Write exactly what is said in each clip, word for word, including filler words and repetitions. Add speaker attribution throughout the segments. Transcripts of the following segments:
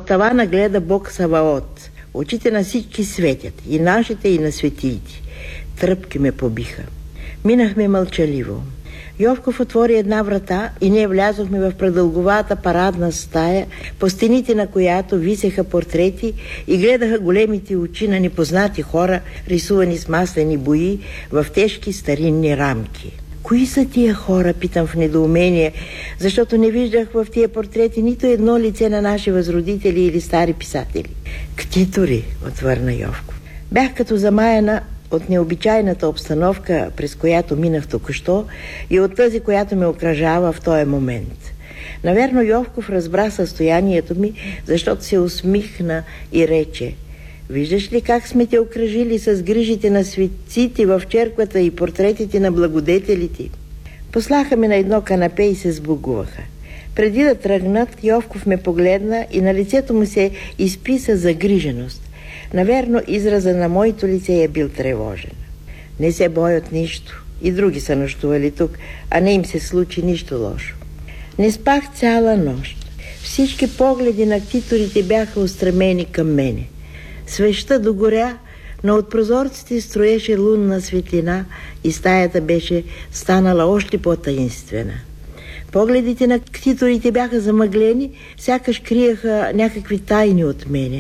Speaker 1: от тавана гледа Бог Саваот. Очите на всички светят, и нашите, и на светиите. Тръпки ме побиха. Минахме мълчаливо. Йовков отвори една врата и ние влязохме в продълговата парадна стая, по стените на която висеха портрети и гледаха големите очи на непознати хора, рисувани с маслени бои в тежки старинни рамки. Кои са тия хора, питам в недоумение, защото не виждах в тия портрети нито едно лице на наши възродители или стари писатели. Ктитори, отвърна Йовков. Бях като замаяна от необичайната обстановка, през която минах току-що, и от тази, която ме окръжава в този момент. Наверно Йовков разбра състоянието ми, защото се усмихна и рече: виждаш ли как сме те окръжили с грижите на светците в черквата и портретите на благодетелите? Послаха ме на едно канапе и се сбогуваха. Преди да тръгнат, Йовков ме погледна и на лицето му се изписа загриженост. Наверно, израза на моето лице е бил тревожен. Не се боя от нищо. И други са нощували тук, а не им се случи нищо лошо. Не спах цяла нощ. Всички погледи на ктиторите бяха устремени към мене. Свещта догоря, но от прозорците строеше лунна светлина и стаята беше станала още по-таинствена. Погледите на ктиторите бяха замъглени, сякаш криеха някакви тайни от мене.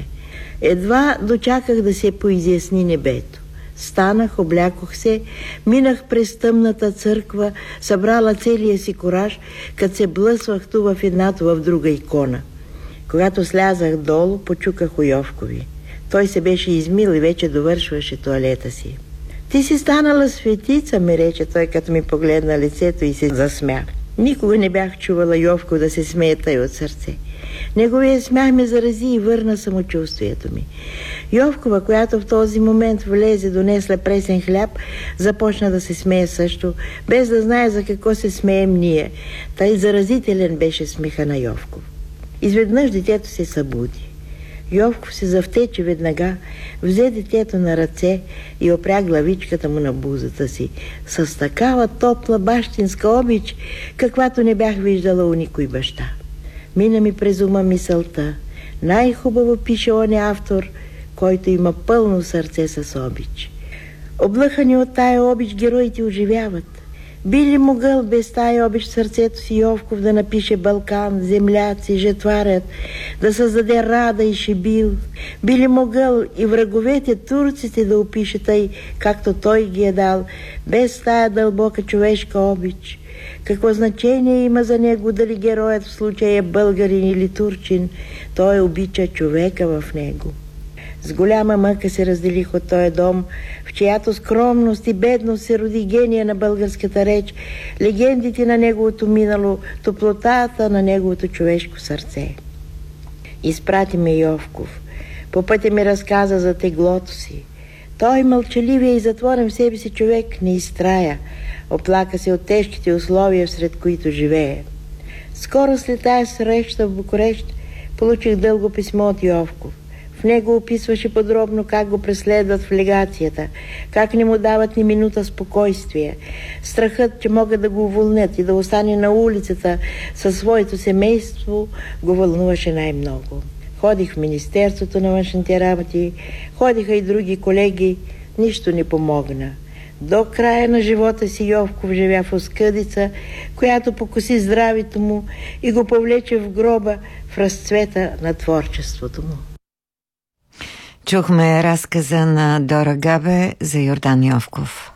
Speaker 1: Едва дочаках да се поизясни небето. Станах, облякох се, минах през тъмната църква, събрала целия си кораж, като се блъсвах ту в едната, в друга икона. Когато слязах долу, почуках у Йовкови. Той се беше измил и вече довършваше тоалета си. Ти си станала светица, ми рече той, като ми погледна лицето и се засмя. Никога не бях чувала Йовко да се смее тъй от сърце. Неговия смях ме зарази и върна самочувствието ми. Йовкова, която в този момент влезе, донесла пресен хляб, започна да се смее също, без да знае за какво се смеем ние. Тъй заразителен беше смеха на Йовков. Изведнъж детето се събуди. Йовков се завтече веднага, взе детето на ръце и опря главичката му на бузата си с такава топла бащинска обич, каквато не бях виждала у никой баща. Мина ми през ума мисълта: най-хубаво пише оня автор, който има пълно сърце с обич. Облъхани от тая обич, героите оживяват. Би ли могъл без тая обич в сърцето си Йовков да напише Балкан, земляци, жетварят, да създаде Рада и Шибил? Би ли могъл и враговете турците да опише тъй, както той ги е дал, без тая дълбока човешка обич? Какво значение има за него дали героят в случая е българин или турчин? Той обича човека в него. С голяма мъка се разделих от този дом, в чиято скромност и бедност се роди гения на българската реч, легендите на неговото минало, топлотата на неговото човешко сърце. Изпрати ме Йовков. По пътя ми разказа за теглото си. Той, мълчаливия и затворен в себе си човек, не изтрая. Оплака се от тежките условия, сред които живее. Скоро след тая среща в Букурещ получих дълго писмо от Йовков. В него описваше подробно как го преследват в легацията, как не му дават ни минута спокойствие. Страхът, че могат да го уволнят и да остане на улицата със своето семейство, го вълнуваше най-много. Ходих в Министерството на външните работи, ходиха и други колеги, нищо не помогна. До края на живота си Йовков живя в оскъдица, която покоси здравето му и го повлече в гроба в разцвета на творчеството му.
Speaker 2: Чухме разказа на Дора Габе за Йордан Йовков.